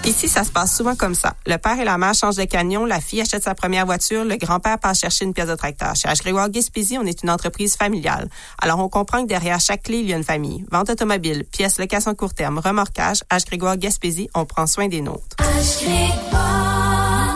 Ici, ça se passe souvent comme ça. Le père et la mère changent de camion, la fille achète sa première voiture, le grand-père passe chercher une pièce de tracteur. Chez H. Grégoire Gaspésie, on est une entreprise familiale. Alors, on comprend que derrière chaque clé, il y a une famille. Vente automobile, pièces, location court terme, remorquage, H. Grégoire Gaspésie, on prend soin des nôtres. H. Grégoire.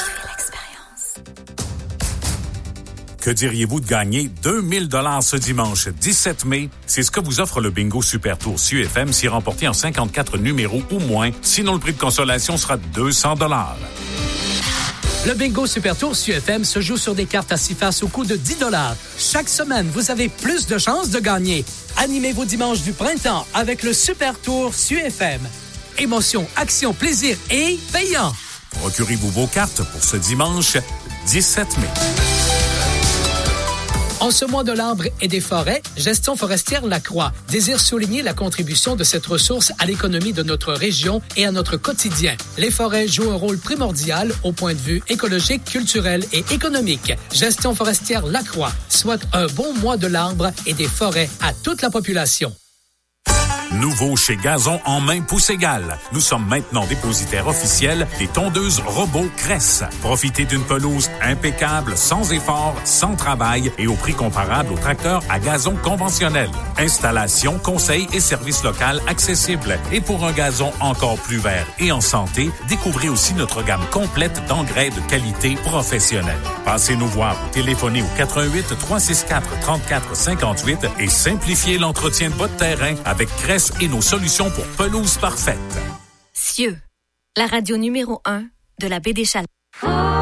Que diriez-vous de gagner 2000 $ ce dimanche 17 mai? C'est ce que vous offre le Bingo Super Tour CUFM si remporté en 54 numéros ou moins. Sinon, le prix de consolation sera 200 $. Le Bingo Super Tour CUFM se joue sur des cartes à 6 faces au coût de 10 $. Chaque semaine, vous avez plus de chances de gagner. Animez vos dimanches du printemps avec le Super Tour CUFM. Émotion, action, plaisir et payant. Procurez-vous vos cartes pour ce dimanche 17 mai. En ce mois de l'arbre et des forêts, Gestion forestière Lacroix désire souligner la contribution de cette ressource à l'économie de notre région et à notre quotidien. Les forêts jouent un rôle primordial au point de vue écologique, culturel et économique. Gestion forestière Lacroix souhaite un bon mois de l'arbre et des forêts à toute la population. Nouveau chez Gazon en main pouce égale. Nous sommes maintenant dépositaires officiels des tondeuses robots Cress. Profitez d'une pelouse impeccable, sans effort, sans travail et au prix comparable aux tracteurs à gazon conventionnel. Installation, conseil et service local accessibles. Et pour un gazon encore plus vert et en santé, découvrez aussi notre gamme complète d'engrais de qualité professionnelle. Passez nous voir ou téléphonez au 88 364 34 58 et simplifiez l'entretien de votre terrain avec Cress et nos solutions pour pelouse parfaite. Cieux, la radio numéro 1 de la baie des Chaleurs.